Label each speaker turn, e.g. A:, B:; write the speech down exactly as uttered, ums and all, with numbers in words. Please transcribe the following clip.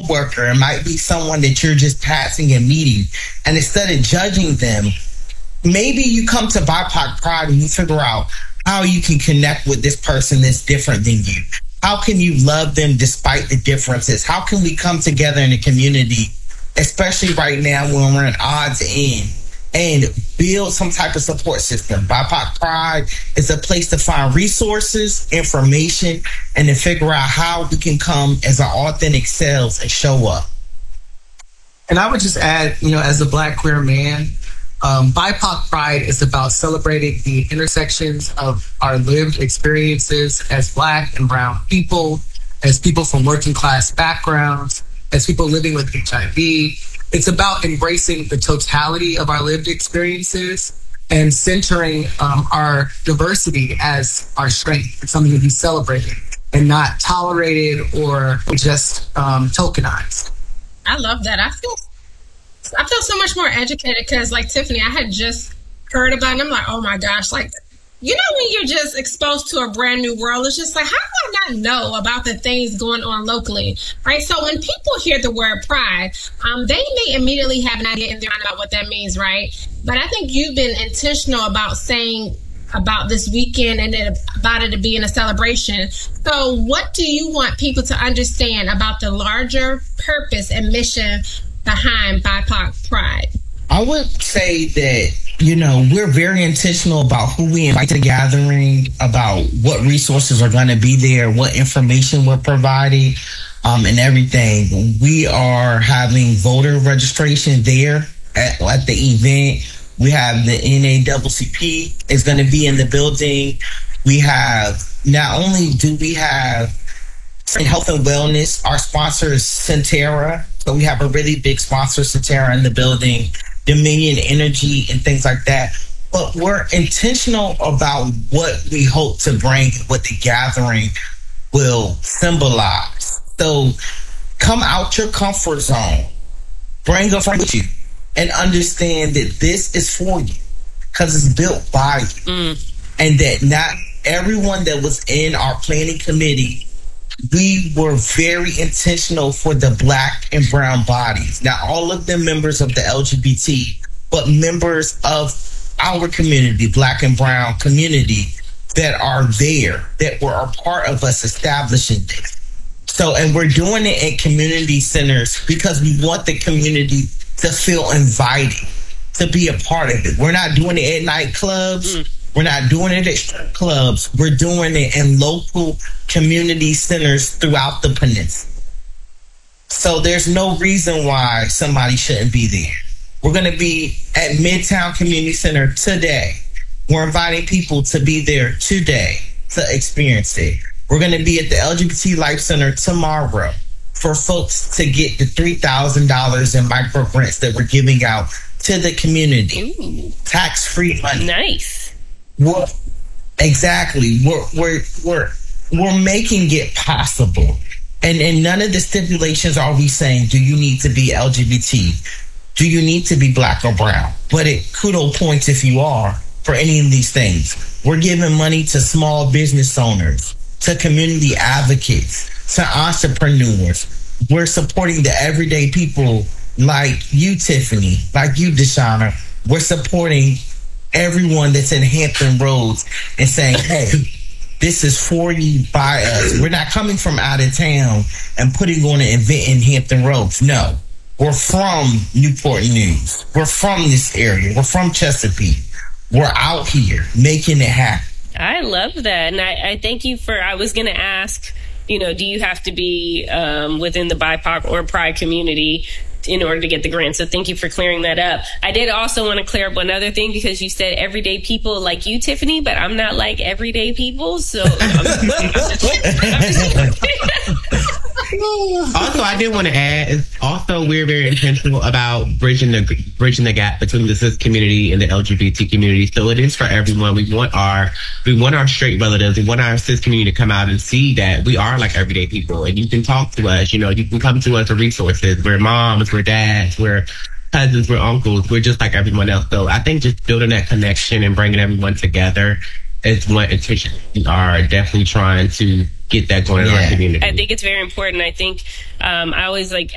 A: coworker. It might be someone that you're just passing and meeting. And instead of judging them, maybe you come to B I P O C Pride and you figure out how you can connect with this person that's different than you. How can you love them despite the differences? How can we come together in a community, especially right now when we're at odds end, and build some type of support system? B I P O C Pride is a place to find resources, information, and to figure out how we can come as our authentic selves and show up.
B: And I would just add, you know, as a Black queer man, um, B I P O C Pride is about celebrating the intersections of our lived experiences as Black and brown people, as people from working class backgrounds, as people living with H I V. It's about embracing the totality of our lived experiences and centering um, our diversity as our strength. It's something to be celebrated and not tolerated or just um, tokenized.
C: I love that. I feel I feel so much more educated because, like Tiffany, I had just heard about it and I'm like, oh my gosh, like, you know, when you're just exposed to a brand new world, it's just like, how do I not know about the things going on locally, right? So when people hear the word pride, um, they may immediately have an idea in their mind about what that means, right? But I think you've been intentional about saying about this weekend and then about it being a celebration. So what do you want people to understand about the larger purpose and mission behind B I P O C Pride?
A: I would say that, you know, we're very intentional about who we invite to the gathering, about what resources are going to be there, what information we're providing, um, and everything. We are having voter registration there at, at the event. We have the N double A C P is going to be in the building. We have, not only do we have health and wellness, our sponsor is Centera. So we have a really big sponsor, Centera, in the building, Dominion Energy and things like that. But we're intentional about what we hope to bring, what the gathering will symbolize. So come out your comfort zone, bring a friend with you, and understand that this is for you because it's built by you. Mm. And that not everyone that was in our planning committee, we were very intentional for the Black and brown bodies. Not all of them members of the L G B T, but members of our community, Black and brown community, that are there, that were a part of us establishing this. So, and we're doing it in community centers because we want the community to feel invited, to be a part of it. We're not doing it at nightclubs. Mm. We're not doing it at strip clubs. We're doing it in local community centers throughout the peninsula. So there's no reason why somebody shouldn't be there. We're going to be at Midtown Community Center today. We're inviting people to be there today to experience it. We're going to be at the L G B T Life Center tomorrow for folks to get the three thousand dollars in micro grants that we're giving out to the community. Ooh. Tax-free money.
D: Nice.
A: We're, exactly. We're, we're, we're, we're making it possible. And in none of the stipulations are we saying, do you need to be L G B T? Do you need to be Black or brown? But it kudo points if you are for any of these things. We're giving money to small business owners, to community advocates, to entrepreneurs. We're supporting the everyday people like you, Tiffany, like you, Deshauna. We're supporting everyone that's in Hampton Roads and saying, hey, this is for you, by us. We're not coming from out of town and putting on an event in Hampton Roads. No, we're from Newport News. We're from this area. We're from Chesapeake. We're out here making it happen.
D: I love that. And I, I thank you for, I was going to ask, you know, do you have to be um, within the B I P O C or Pride community in order to get the grant? So thank you for clearing that up. I did also want to clear up another thing because you said everyday people like you, Tiffany, but I'm not like everyday people. So
E: also, I did want to add, is also we're very intentional about bridging the bridging the gap between the cis community and the L G B T community. So it is for everyone. We want our we want our straight relatives, we want our cis community to come out and see that we are like everyday people, and you can talk to us. You know, you can come to us for resources. We're moms, we're dads, we're cousins, we're uncles. We're just like everyone else. So I think just building that connection and bringing everyone together is what intention we are definitely trying to get that going in
D: yeah.
E: our community.
D: I think it's very important. I think um, I always like